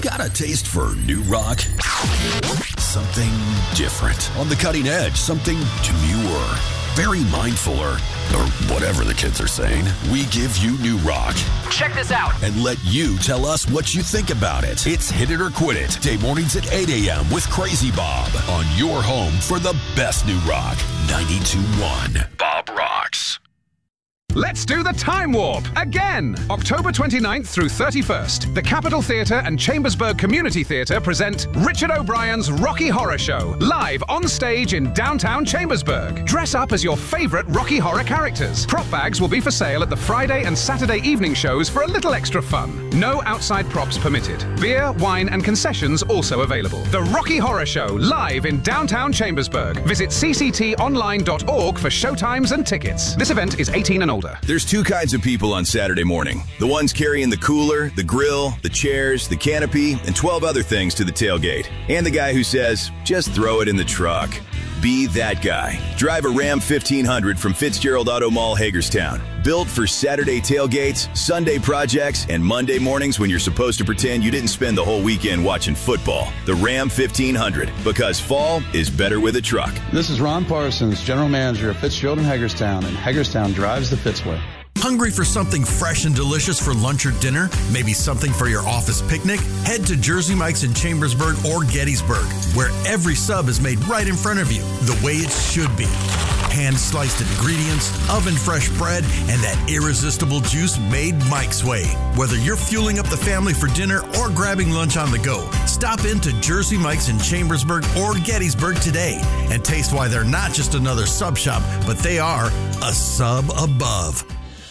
Got a taste for new rock? Something different. On the cutting edge, something demure. Very mindful or whatever the kids are saying. We give you new rock. Check this out. And let you tell us what you think about it. It's Hit It or Quit It. Day mornings at 8 a.m. with Crazy Bob on your home for the best new rock. 92.1 Bob Rocks. Let's do the Time Warp again! October 29th through 31st, the Capitol Theatre and Chambersburg Community Theatre present Richard O'Brien's Rocky Horror Show, live on stage in downtown Chambersburg. Dress up as your favourite Rocky Horror characters. Prop bags will be for sale at the Friday and Saturday evening shows for a little extra fun. No outside props permitted. Beer, wine and concessions also available. The Rocky Horror Show, live in downtown Chambersburg. Visit cctonline.org for showtimes and tickets. This event is 18 and older. There's two kinds of people on Saturday morning. The ones carrying the cooler, the grill, the chairs, the canopy, and 12 other things to the tailgate. And the guy who says, just throw it in the truck. Be that guy. Drive a Ram 1500 from Fitzgerald Auto Mall, Hagerstown. Built for Saturday tailgates, Sunday projects, and Monday mornings when you're supposed to pretend you didn't spend the whole weekend watching football. The Ram 1500, because fall is better with a truck. This is Ron Parsons, General Manager of Fitzgerald in Hagerstown, and Hagerstown drives the Fitzway. Hungry for something fresh and delicious for lunch or dinner? Maybe something for your office picnic? Head to Jersey Mike's in Chambersburg or Gettysburg, where every sub is made right in front of you, the way it should be. Hand-sliced ingredients, oven-fresh bread, and that irresistible juice made Mike's way. Whether you're fueling up the family for dinner or grabbing lunch on the go, stop into Jersey Mike's in Chambersburg or Gettysburg today and taste why they're not just another sub shop, but they are a sub above.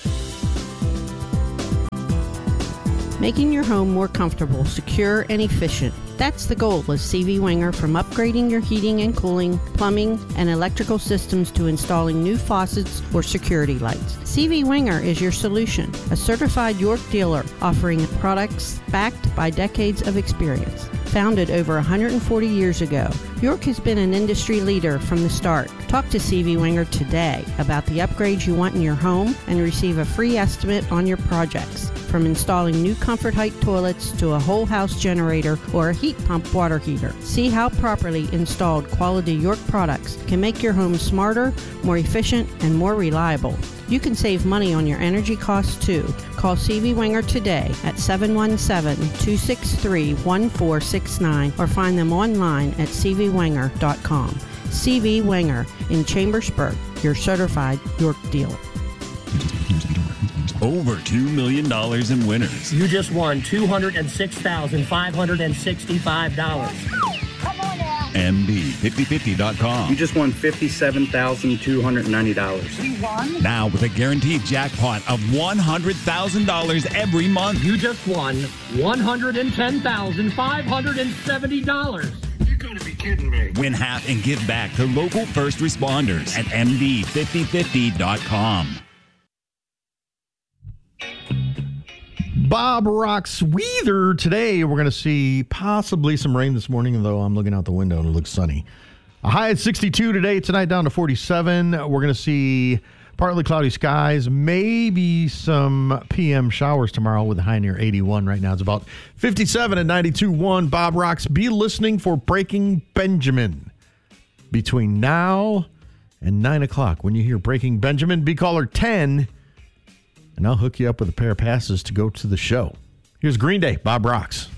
Making your home more comfortable, secure, and efficient. That's the goal of CV Winger, from upgrading your heating and cooling, plumbing, and electrical systems to installing new faucets or security lights. CV Winger is your solution, a certified York dealer offering products backed by decades of experience. Founded over 140 years ago, York has been an industry leader from the start. Talk to CV Winger today about the upgrades you want in your home and receive a free estimate on your projects. From installing new Comfort Height toilets to a whole house generator or a heat pump water heater. See how properly installed quality York products can make your home smarter, more efficient, and more reliable. You can save money on your energy costs too. Call CV Winger today at 717-263-1469 or find them online at cvwinger.com. CV Winger in Chambersburg, your certified York dealer. Over $2 million in winners. You just won $206,565. MB5050.com. You just won $57,290. You won? Now with a guaranteed jackpot of $100,000 every month. You just won $110,570. You're going to be kidding me. Win half and give back to local first responders at MB5050.com. Bob Rocks weather today. We're going to see possibly some rain this morning, though I'm looking out the window and it looks sunny. A high at 62 today, tonight down to 47. We're going to see partly cloudy skies, maybe some PM showers tomorrow with a high near 81. Right now it's about 57 at 92.1. Bob Rocks. Be listening for Breaking Benjamin between now and 9 o'clock. When you hear Breaking Benjamin, be caller 10. And I'll hook you up with a pair of passes to go to the show. Here's Green Day, Bob Rocks.